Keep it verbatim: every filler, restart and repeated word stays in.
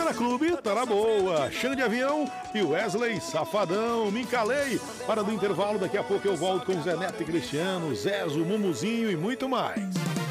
Pantera Clube tá na boa. Xande Avião e Wesley Safadão. Me encalei. Para do intervalo, daqui a pouco eu volto com Zé Neto e Cristiano, Zezo, Mumuzinho e muito mais.